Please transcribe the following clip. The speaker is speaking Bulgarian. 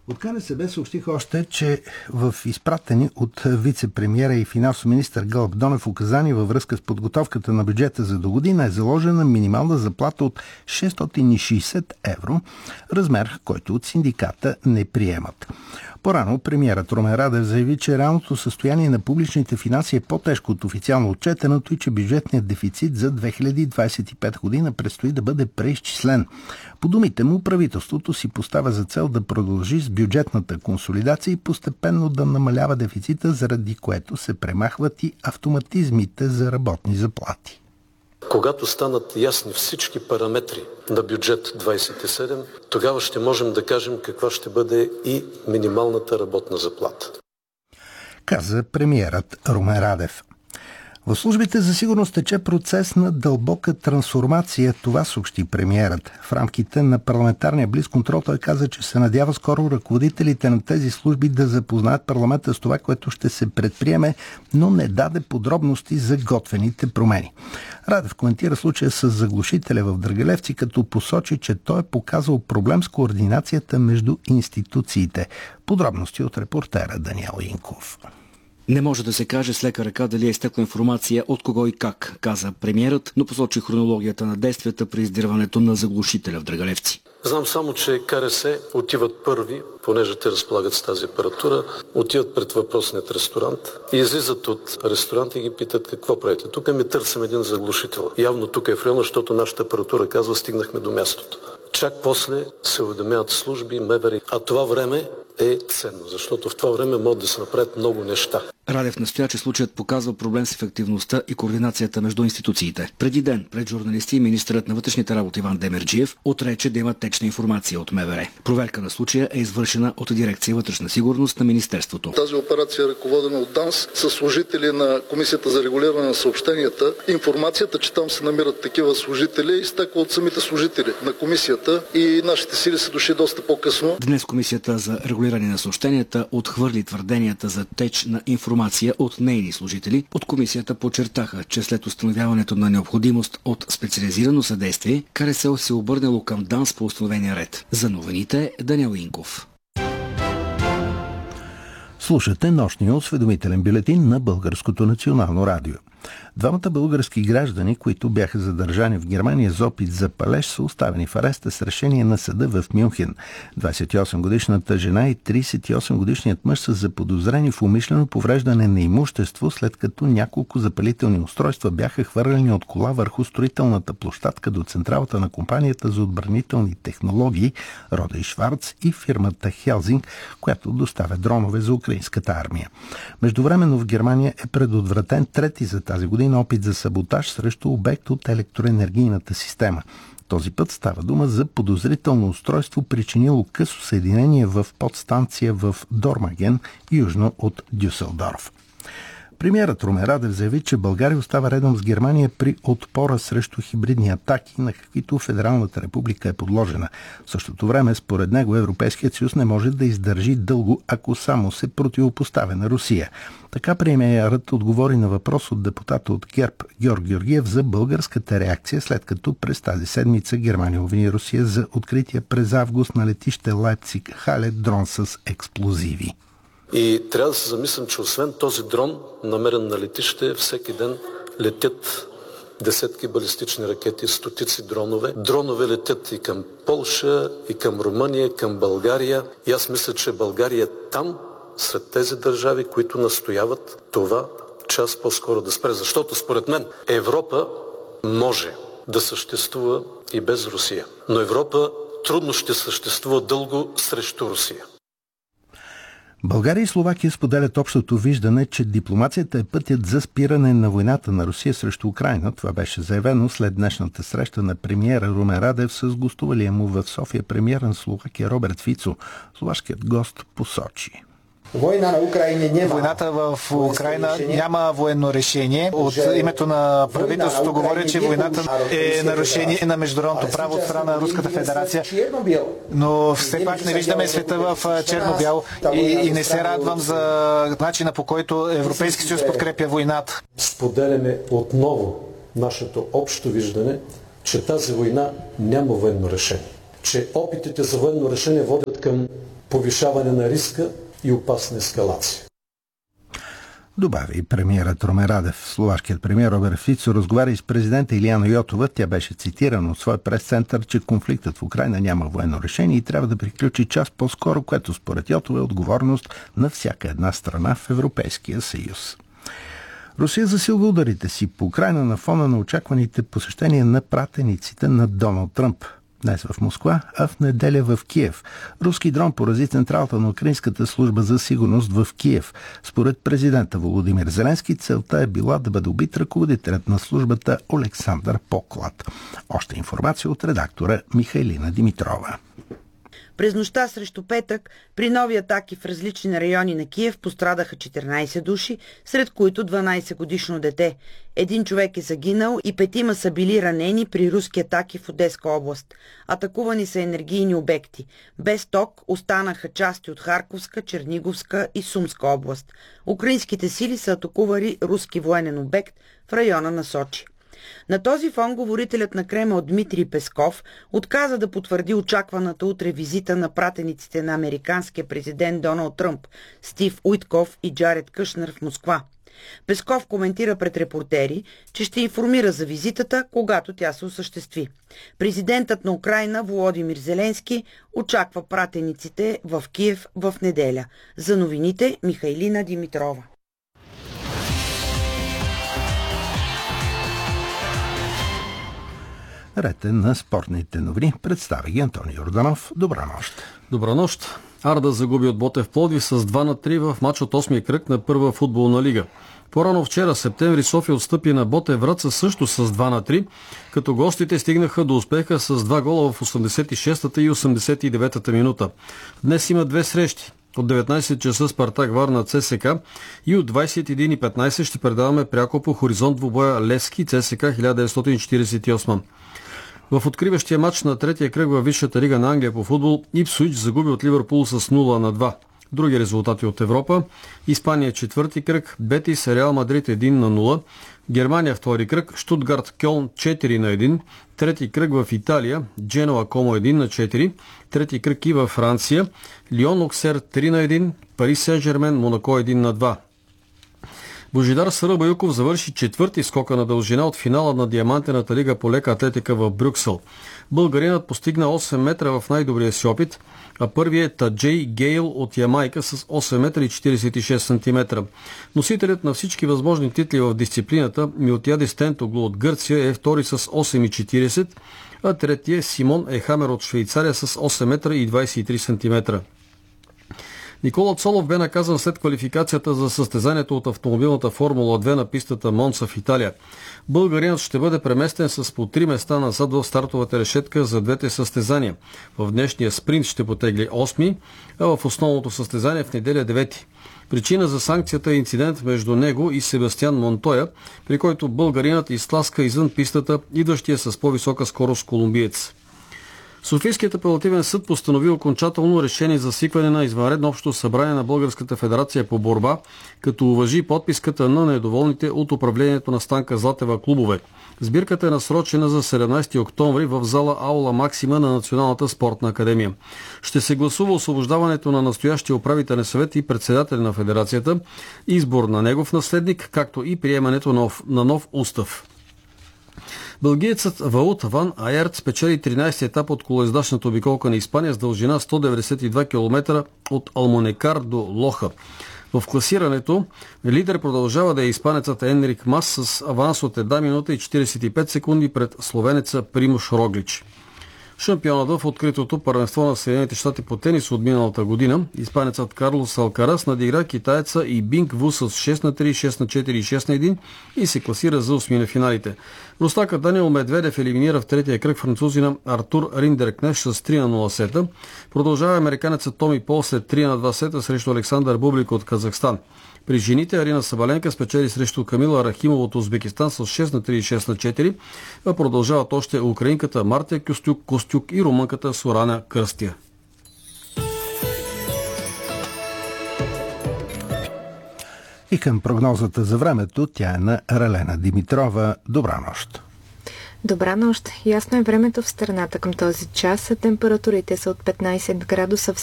От КНСБ съобщиха още, че в изпратени от вице-премиера и финансов министър Гълъб Донев указания във връзка с подготовката на бюджета за догодина е заложена минимална заплата от 660 евро, размер, който от синдиката не приемат. По-рано премиерът Румен Радев заяви, че реалното състояние на публичните финанси е по-тежко от официално отчетеното и че бюджетният дефицит за 2025 година предстои да бъде преизчислен. По думите му, правителството си поставя за цел да продължи с бюджетната консолидация и постепенно да намалява дефицита, заради което се премахват и автоматизмите за работни заплати. Когато станат ясни всички параметри на бюджет 27, тогава ще можем да кажем каква ще бъде и минималната работна заплата. Каза премиерът Румен Радев. В службите за сигурност тече процес на дълбока трансформация, това съобщи премиерът. В рамките на парламентарния блицконтрол той каза, че се надява скоро ръководителите на тези служби да запознаят парламента с това, което ще се предприеме, но не даде подробности за готвените промени. Радев коментира случая с заглушителя в Драгалевци, като посочи, че той е показал проблем с координацията между институциите. Подробности от репортера Даниел Инков. Не може да се каже с лека ръка дали е изтекла информация от кого и как, каза премиерът, но посочи хронологията на действията при издирването на заглушителя в Драгалевци. Знам само, че КРС отиват първи, понеже те разполагат с тази апаратура, отиват пред въпросният ресторант и излизат от ресторанта и ги питат какво правите. Тук ми търсим един заглушител. Явно тук е в района, защото нашата апаратура казва, стигнахме до мястото. Чак после се уведомяват служби, МВР. А това време е ценно, защото в това време могат да се направят много неща. Радев настоя, че случаят показва проблем с ефективността и координацията между институциите. Преди ден пред журналисти министърът на вътрешните работи Иван Демерджиев отрече да има течна информация от МВР. Проверка на случая е извършена от дирекция вътрешна сигурност на министерството. Тази операция е ръководена от ДАНС с служители на Комисията за регулиране на съобщенията. Информацията, че там се намират такива служители, изтекла от самите служители на комисията и нашите сили са дошли доста по-късно. Днес Комисията за регулиране на съобщенията отхвърли твърденията за теч на информация от нейни служители. От комисията подчертаха, че след установяването на необходимост от специализирано съдействие, КРС се обърнало към ДАНС по установения ред. За новините Даниел Инков. Слушате нощния осведомителен бюлетин на Българското национално радио. Двамата български граждани, които бяха задържани в Германия за опит за палеж, са оставени в ареста с решение на съда в Мюнхен. 28-годишната жена и 38-годишният мъж са заподозрени в умишлено повреждане на имущество, след като няколко запалителни устройства бяха хвърлени от кола върху строителната площадка до централата на компанията за отбранителни технологии Рода и Шварц и фирмата Хелзинг, която доставя дронове за украинската армия. Междувременно в Германия е предотвратен трети за тази година опит за саботаж срещу обект от електроенергийната система. Този път става дума за подозрително устройство, причинило късо съединение в подстанция в Дормаген, южно от Дюселдорф. Премиерът Румен Радев заяви, че България остава редом с Германия при отпора срещу хибридни атаки, на каквито Федералната република е подложена. В същото време, според него, Европейският съюз не може да издържи дълго, ако само се противопоставя на Русия. Така премиерът отговори на въпрос от депутата от ГЕРБ Георг Георгиев за българската реакция, след като през тази седмица Германия обвини Русия за открития през август на летище Лайпциг-Хале дрон с експлозиви. И трябва да се замислям, че освен този дрон, намерен на летище, всеки ден летят десетки балистични ракети, стотици дронове. Дронове летят и към Полша, и към Румъния, и към България. И аз мисля, че България е там, сред тези държави, които настояват това час по-скоро да спре. Защото според мен Европа може да съществува и без Русия. Но Европа трудно ще съществува дълго срещу Русия. България и Словакия споделят общото виждане, че дипломацията е пътят за спиране на войната на Русия срещу Украйна. Това беше заявено след днешната среща на премиера Румен Радев с гостувалия му в София премиер на Словакия Роберт Фицо. Словашкият гост посочи. Войната в Украйна няма военно решение. От името на правителството говоря, че войната е нарушение на международното право от страна на Руската федерация. Но все пак не виждаме света в черно-бяло и не се радвам за начина, по който Европейски съюз подкрепя войната. Споделяме отново нашето общо виждане, че тази война няма военно решение. Че опитите за военно решение водят към повишаване на риска и опасна ескалация. Добави и премиерът Румен Радев. Словашкият премиер Роберт Фицо разговаря и с президента Илияна Йотова. Тя беше цитирана от своя прес-център, че конфликтът в Украйна няма военно решение и трябва да приключи час по-скоро, което според Йотова е отговорност на всяка една страна в Европейския съюз. Русия засилва ударите си по Украйна на фона на очакваните посещения на пратениците на Доналд Тръмп. Днес в Москва, а в неделя в Киев. Руски дрон порази централата на Украинската служба за сигурност в Киев. Според президента Володимир Зеленски, целта е била да бъде убит ръководителят на службата Олександър Поклад. Още информация от редактора Михайлина Димитрова. През нощта срещу петък, при нови атаки в различни райони на Киев пострадаха 14 души, сред които 12-годишно дете. Един човек е загинал и 5 са били ранени при руски атаки в Одеска област. Атакувани са енергийни обекти. Без ток останаха части от Харковска, Черниговска и Сумска област. Украинските сили са атакували руски военен обект в района на Сочи. На този фон говорителят на Кремъл Дмитрий Песков отказа да потвърди очакваната утре визита на пратениците на американския президент Доналд Тръмп, Стив Уитков и Джаред Кушнер в Москва. Песков коментира пред репортери, че ще информира за визитата, когато тя се осъществи. Президентът на Украйна Володимир Зеленски очаква пратениците в Киев в неделя. За новините Михайлина Димитрова. Рете на спортните новини представи ги Антони Йорданов. Добра нощ. Добра нощ. Арда загуби от Ботев Пловдив с 2-3 в мач от 8-я кръг на първа футболна лига. По-рано вчера, септември, София отстъпи на Ботев Враца също с 2-3, като гостите стигнаха до успеха с 2 гола в 86-та и 89-та минута. Днес има две срещи. От 19 часа Спартак Варна ЦСК и от 21:15 ще предаваме пряко по хоризонт двубоя Левски ЦСК 1948. В откриващия матч на третия кръг във Висшата лига на Англия по футбол Ипсуич загуби от Ливърпул с 0-2. Други резултати от Европа: Испания четвърти кръг, Бетис Реал Мадрид 1-0, Германия втори кръг, Штутгарт Кьолн 4-1, трети кръг в Италия, Дженуа Комо 1-4, трети кръг и във Франция, Лион Оксер 3-1, Пари Сен-Жермен Монако 1-2. Божидар Сарабаюков завърши четвърти скока на дължина от финала на Диамантената лига по лека атлетика в Брюксел. Българинът постигна 8 метра в най-добрия си опит, а първият е Таджей Гейл от Ямайка с 8 метра и 46 см. Носителят на всички възможни титли в дисциплината Милтиадис Тентоглу от Гърция е втори с 8,40, а третия Симон Ехамер от Швейцария с 8 метра и 23 см. Никола Цолов бе наказан след квалификацията за състезанието от автомобилната Формула 2 на пистата Монца в Италия. Българинът ще бъде преместен с по 3 места назад в стартовата решетка за двете състезания. В днешния спринт ще потегли 8, а в основното състезание в неделя 9. Причина за санкцията е инцидент между него и Себастиан Монтоя, при който българинът изтласка извън пистата идващия с по-висока скорост колумбиец. Софийският апелативен съд постанови окончателно решение за свикване на извънредно общо събрание на Българската федерация по борба, като уважи подписката на недоволните от управлението на Станка Златева клубове. Сбирката е насрочена за 17 октомври в зала Аула Максима на Националната спортна академия. Ще се гласува освобождаването на настоящия управителен съвет и председател на федерацията, избор на негов наследник, както и приемането на нов устав. Белгиецът Ваут Ван Аерт спечели 13 етап от колоездачната обиколка на Испания с дължина 192 км от Алмонекар до Лоха. В класирането лидер продължава да е испанецът Енрик Мас с аванс от 1 минута и 45 секунди пред словенеца Примуш Роглич. Шампионът в откритото първенство на Съединените щати по тенис от миналата година, испанецът Карлос Алкарас надигра китаеца и Бинг Ву с 6-3, 6-4 и 6-1 и се класира за 8 на финалите. Рустакът Даниел Медведев елиминира в третия кръг французина Артур Риндеркнеш с 3-0 сета. Продължава американецът Томи Пол след 3-2 сета срещу Александър Бублик от Казахстан. При жените Арина Сабаленка спечели срещу Камила Рахимова от Узбекистан с 6-3 и 6-4, а продължават още украинката Мартия Костюк и румънката Сорана Кръстия. И към прогнозата за времето, тя е на Ралена Димитрова. Добра нощ! Добра нощ! Ясно е времето в страната към този час. Температурите са от 15 градуса в